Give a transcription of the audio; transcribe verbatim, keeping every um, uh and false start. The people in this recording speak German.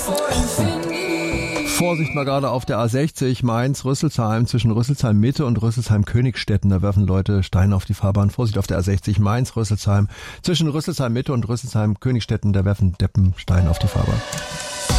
Vorsicht mal gerade auf der A sechzig, Mainz-Rüsselsheim, zwischen Rüsselsheim-Mitte und Rüsselsheim-Königstetten. Da werfen Leute Steine auf die Fahrbahn. Vorsicht auf der A sechzig, Mainz-Rüsselsheim, zwischen Rüsselsheim-Mitte und Rüsselsheim-Königstetten. Da werfen Deppen Steine auf die Fahrbahn.